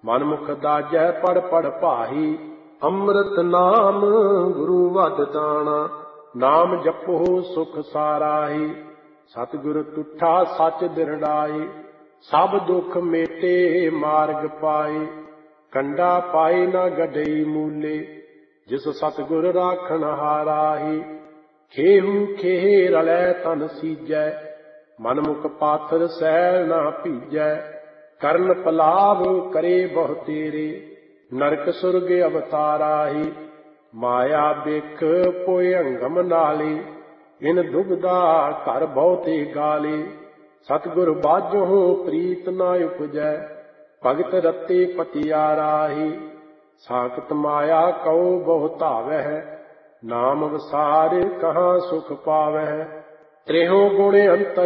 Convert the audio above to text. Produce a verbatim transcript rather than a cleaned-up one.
ਮਨ ਮੁਖ ਦਾਜੈ ਪੜ ਪੜ ਭਾਈ। ਅੰਮ੍ਰਿਤ ਨਾਮ ਗੁਰੂ ਵਦ ਦਾਣਾ, ਨਾਮ ਜਪੋ ਸੁਖ ਸਾਰਾਹੀ। ਸਤਿਗੁਰ ਤੁਠਾ ਸੱਚ ਦਿਰੜਾਈ, ਸਭ ਦੁਖ ਮੇਟੇ ਮਾਰਗ ਪਾਏ। ਕੰਡਾ ਪਾਏ ਨਾ ਗਡਈ ਮੂਲੇ, ਜਿਸ ਸਤਿਗੁਰ ਰਾਖਣ ਹਾਰਾਹੀ। ਖੇਹੂ ਖੇਹ ਰਲੈ ਤਨ ਸੀਜੈ, ਮਨ ਮੁਖ ਪਾਥਰ ਸੈਲ ਨਾ ਭੀਜੈ। ਕਰਨ ਪਲਾਵ ਕਰੇ ਬਹੁ ਤੇਰੇ, ਨਰਕ ਸੁਰਗ ਅਵਤਾਰਾਹੀ। ਮਾਇਆ ਬਿਖ ਪੋਇ ਅੰਗਮ ਨਾਲੇ, ਇਨ ਦੁਬਦਾ ਘਰ ਬਹੁਤੇ ਗਾਲੇ। ਸਤਿਗੁਰ ਬਾਝੋਂ ਪ੍ਰੀਤ ਨਾ ਉਪਜੈ, ਭਗਤ ਰਤੇ ਪਤਿਆਰਾਹੀ। ਸਾਖਤ ਮਾਇਆ ਕਉ ਬਹੁ ਧਾਵਹਿ, ਨਾਮ ਵਸਾਰ ਕਹਾਂ ਸੁਖ ਪਾਵਹਿ। ਤ੍ਰਿਹੋ ਗੁਣ ਅੰਤਰ